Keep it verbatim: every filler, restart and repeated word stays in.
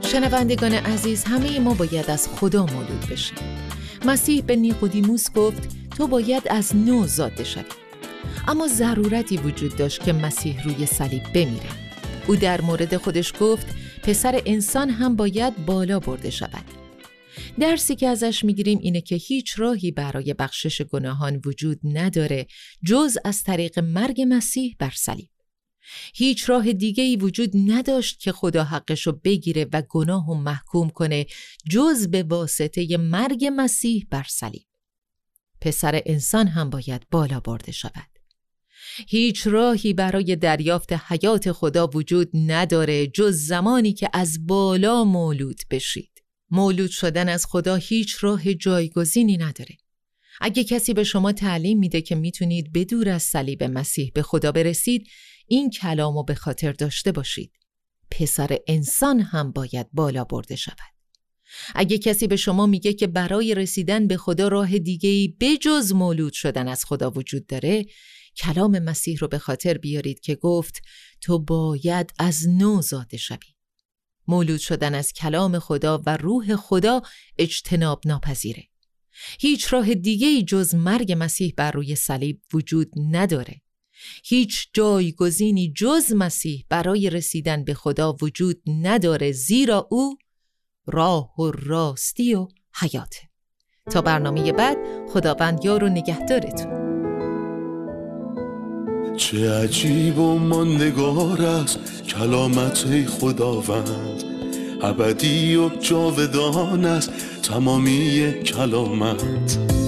شنوندگان عزیز، همه ما باید از خدا مولود بشیم. مسیح به نیقودیموس گفت تو باید از نو زاده شوی. اما ضرورتی وجود داشت که مسیح روی صلیب بمیره. او در مورد خودش گفت پسر انسان هم باید بالا برده شود. درسی که ازش میگیریم اینه که هیچ راهی برای بخشش گناهان وجود نداره جز از طریق مرگ مسیح بر صلیب. هیچ راه دیگه‌ای وجود نداشت که خدا حقشو بگیره و گناهو محکوم کنه جز به واسطه مرگ مسیح بر صلیب. پسر انسان هم باید بالا برده شود. هیچ راهی برای دریافت حیات خدا وجود نداره جز زمانی که از بالا مولود بشید. مولود شدن از خدا هیچ راه جایگزینی نداره. اگه کسی به شما تعلیم میده که میتونید بدور از صلیب مسیح به خدا برسید، این کلامو به خاطر داشته باشید. پسر انسان هم باید بالا برده شود. اگه کسی به شما میگه که برای رسیدن به خدا راه دیگه‌ای بجز مولود شدن از خدا وجود داره، کلام مسیح رو به خاطر بیارید که گفت تو باید از نو زاده شوی. مولود شدن از کلام خدا و روح خدا اجتناب ناپذیره. هیچ راه دیگه‌ای جز مرگ مسیح بر روی صلیب وجود نداره. هیچ جایگزینی جز مسیح برای رسیدن به خدا وجود نداره، زیرا او راه و راستی و حیاته. تا برنامه بعد، خداوند یار و نگهدارتون. چه عجیب و ماندگار است کلامت خداوند، ابدی و جاودان است تمامی کلامت.